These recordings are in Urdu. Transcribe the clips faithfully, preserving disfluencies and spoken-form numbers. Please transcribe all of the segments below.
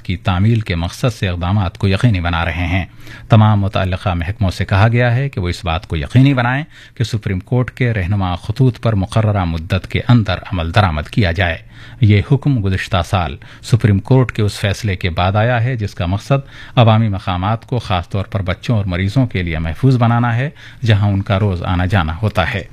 کی تعمیل کے مقصد سے اقدامات کو یقینی بنا رہے ہیں۔ تمام متعلقہ محکموں سے کہا گیا ہے کہ وہ اس بات کو یقینی بنائیں کہ سپریم کورٹ کے رہنما خطوط پر مقررہ مدت کے اندر عمل درآمد کیا جائے۔ یہ حکم گزشتہ سال سپریم کورٹ کے اس فیصلے کے بعد آیا ہے جس کا مقصد عوامی مقامات کو خاص طور پر بچوں اور مریضوں کے لیے محفوظ بنانا ہے جہاں ان کا روز آنا جانا ہوتا ہے۔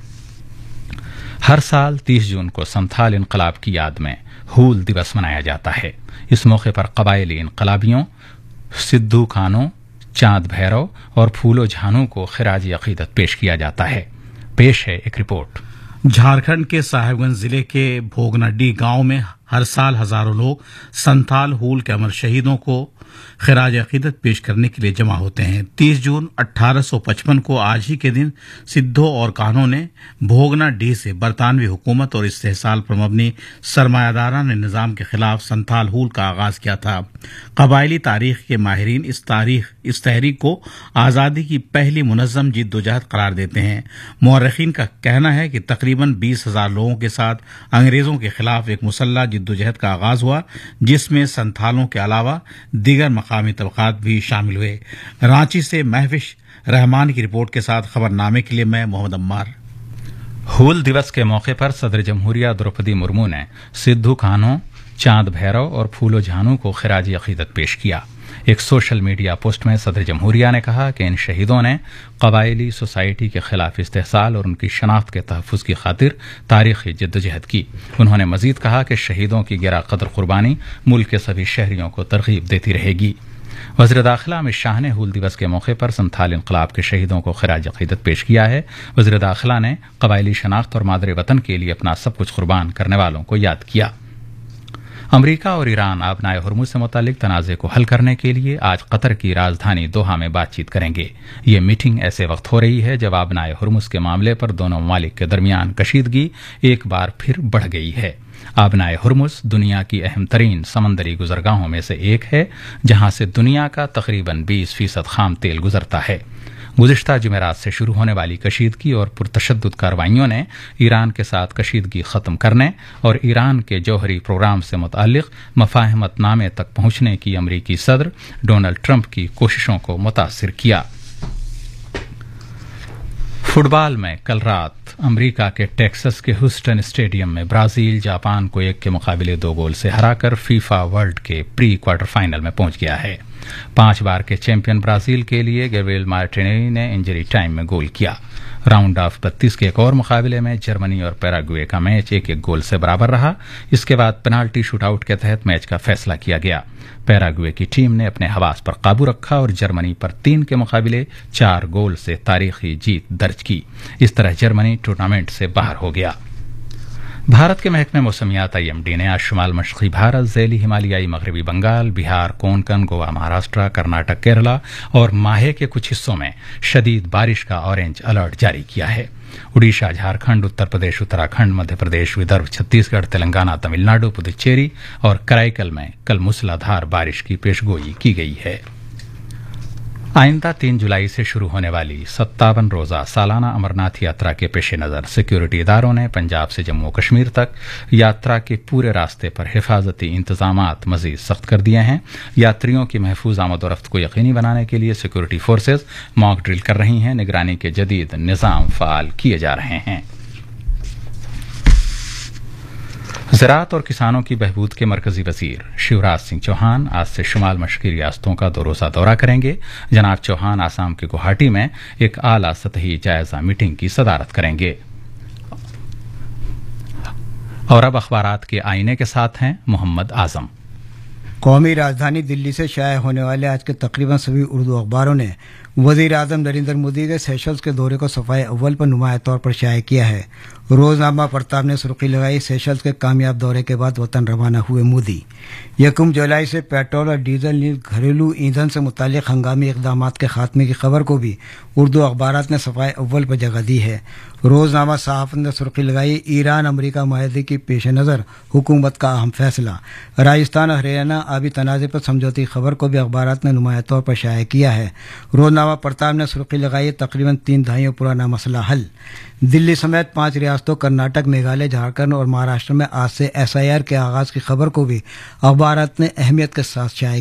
ہر سال تیس جون کو سنتھال انقلاب کی یاد میں ہول دیوس منایا جاتا ہے۔ اس موقع پر قبائلی انقلابیوں سدھو کانو، چاند بھیرو اور پھولو جھانو کو خراج عقیدت پیش کیا جاتا ہے۔ پیش ہے ایک رپورٹ۔ جھارکھنڈ کے صاحب گنج ضلع کے بھوگنڈی گاؤں میں ہر سال ہزاروں لوگ سنتھال ہول کے امر شہیدوں کو خراج عقیدت پیش کرنے کے لیے جمع ہوتے ہیں۔ تیس جون اٹھارہ سو پچپن کو آج ہی کے دن سدھو اور کانو نے بھوگنا ڈی سے برطانوی حکومت اور استحصال پر مبنی سرمایہ دارانہ نظام کے خلاف سنتھال ہول کا آغاز کیا تھا۔ قبائلی تاریخ کے ماہرین اس تاریخ اس تحریک کو آزادی کی پہلی منظم جد و جہد قرار دیتے ہیں۔ مورخین کا کہنا ہے کہ تقریباً بیس ہزار لوگوں کے ساتھ انگریزوں کے خلاف ایک مسلح جد و جہد کا آغاز ہوا جس میں سنتھالوں کے علاوہ دیگر مقامی طبقات بھی شامل ہوئے۔ رانچی سے محوش رحمان کی رپورٹ کے ساتھ خبر نامے کے لیے میں محمد عمار۔ ہول دیوس کے موقع پر صدر جمہوریہ دروپدی مرمو نے سدھو کانو، چاند بھیرو اور پھولو جھانو کو خراج عقیدت پیش کیا۔ ایک سوشل میڈیا پوسٹ میں صدر جمہوریہ نے کہا کہ ان شہیدوں نے قبائلی سوسائٹی کے خلاف استحصال اور ان کی شناخت کے تحفظ کی خاطر تاریخی جدوجہد کی۔ انہوں نے مزید کہا کہ شہیدوں کی گراں قدر قربانی ملک کے سبھی شہریوں کو ترغیب دیتی رہے گی۔ وزیر داخلہ امت شاہ نے ہول دیوس کے موقع پر سنتھال انقلاب کے شہیدوں کو خراج عقیدت پیش کیا ہے۔ وزیر داخلہ نے قبائلی شناخت اور مادر وطن کے لیے اپنا سب کچھ قربان کرنے والوں کو یاد کیا۔ امریکہ اور ایران آبنائے ہرمز سے متعلق تنازع کو حل کرنے کے لیے آج قطر کی راجدھانی دوحہ میں بات چیت کریں گے۔ یہ میٹنگ ایسے وقت ہو رہی ہے جب آبنائے ہرمز کے معاملے پر دونوں ممالک کے درمیان کشیدگی ایک بار پھر بڑھ گئی ہے۔ آبنائے ہرمز دنیا کی اہم ترین سمندری گزرگاہوں میں سے ایک ہے جہاں سے دنیا کا تقریباً بیس فیصد خام تیل گزرتا ہے۔ گزشتہ جمعرات سے شروع ہونے والی کشیدگی اور پرتشدد کارروائیوں نے ایران کے ساتھ کشیدگی ختم کرنے اور ایران کے جوہری پروگرام سے متعلق مفاہمت نامے تک پہنچنے کی امریکی صدر ڈونلڈ ٹرمپ کی کوششوں کو متاثر کیا۔ فٹ بال میں کل رات امریکہ کے ٹیکسس کے ہیوسٹن اسٹیڈیم میں برازیل جاپان کو ایک کے مقابلے دو گول سے ہرا کر فیفا ورلڈ کے پری کوارٹر فائنل میں پہنچ گیا ہے۔ پانچ بار کے چیمپئن برازیل کے لیے گیبریل مارٹینیلی نے انجری ٹائم میں گول کیا۔ راؤنڈ آف بتیس کے ایک اور مقابلے میں جرمنی اور پیراگوئے کا میچ ایک ایک گول سے برابر رہا۔ اس کے بعد پینالٹی شوٹ آؤٹ کے تحت میچ کا فیصلہ کیا گیا۔ پیراگوئے کی ٹیم نے اپنے حواس پر قابو رکھا اور جرمنی پر تین کے مقابلے چار گول سے تاریخی جیت درج کی۔ اس طرح جرمنی ٹورنامنٹ سے باہر ہو گیا۔ بھارت کے محکمہ موسمیات آئی ایم ڈی نے آج شمال مشرقی بھارت، ذیلی ہمالیائی مغربی بنگال، بہار، کونکن، گوا، مہاراشٹر، کرناٹک، کیرلا اور ماہے کے کچھ حصوں میں شدید بارش کا اورنج الرٹ جاری کیا ہے۔ اڈیشہ، جھارکھنڈ، اتر پردیش، اتراکھنڈ، مدھیہ پردیش، ودربھ، چھتیس گڑھ، تلنگانہ، تمل ناڈو، پدوچیری اور کرائیکل میں کل موسلا دھار بارش کی پیشگوئی کی گئی ہے۔ آئندہ تین جولائی سے شروع ہونے والی ستاون روزہ سالانہ امرناتھ یاترا کے پیش نظر سیکورٹی اداروں نے پنجاب سے جموں کشمیر تک یاترا کے پورے راستے پر حفاظتی انتظامات مزید سخت کر دیے ہیں۔ یاتریوں کی محفوظ آمد و رفت کو یقینی بنانے کے لیے سیکورٹی فورسز ماک ڈرل کر رہی ہیں۔ نگرانی کے جدید نظام فعال کیے جا رہے ہیں۔ زراعت اور کسانوں کی بہبود کے مرکزی وزیر شیوراج سنگھ چوہان آج سے شمال مشرقی ریاستوں کا دو روزہ دورہ کریں گے۔ جناب چوہان آسام کے گوہاٹی میں ایک اعلیٰ سطحی جائزہ میٹنگ کی صدارت کریں گے۔ اور اب اخبارات کے آئینے کے ساتھ ہیں محمد اعظم۔ قومی راجدھانی دلی سے شائع ہونے والے آج کے تقریباً سبھی اردو اخباروں نے وزیر اعظم نریندر مودی کے سیشلز کے دورے کو صفحہ اول پر نمایاں طور پر شائع کیا ہے۔ روزنامہ پرتاب نے سرخی لگائی، سیشلز کے کامیاب دورے کے بعد وطن روانہ ہوئے مودی۔ یکم جولائی سے پیٹرول اور ڈیزل نیز گھریلو ایندھن سے متعلق ہنگامی اقدامات کے خاتمے کی خبر کو بھی اردو اخبارات نے صفحہ اول پر جگہ دی ہے۔ روزنامہ صحافت نے سرخی لگائی، ایران امریکہ معاہدے کی پیش نظر حکومت کا اہم فیصلہ۔ راجستھان اور ہریانہ آبی تنازع پر سمجھوتی خبر کو بھی اخبارات نے نمایاں طور پر شائع کیا ہے۔ روزنامہ پرتاب نے سرخی لگائی، تقریباً تین دہائیوں پرانا مسئلہ حل۔ دلی سمیت پانچ ریاستوں کرناٹک، میگھالیہ، جھارکھنڈ اور مہاراشٹر میں آج سے ایس آئی آر کے آغاز کی خبر کو بھی اخبارات نے اہمیت کے ساتھ شائع